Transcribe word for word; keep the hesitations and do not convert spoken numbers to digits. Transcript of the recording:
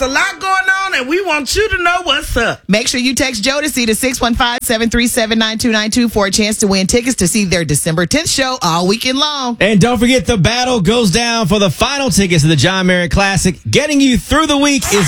a lot going on, and we want you to know what's up. Make sure you text Jodeci to six one five, seven three seven, nine two nine two for a chance to win tickets to see their December tenth show all weekend long. And don't forget, the battle goes down for the final tickets to the John Merritt Classic. Getting you through the week is